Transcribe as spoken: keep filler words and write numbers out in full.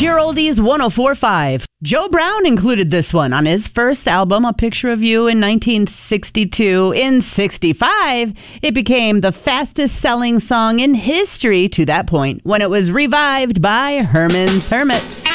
Pure Oldies one oh four point five. Joe Brown included this one on his first album, A Picture of You, in nineteen sixty-two. In sixty-five, it became the fastest-selling song in history to that point when it was revived by Herman's Hermits.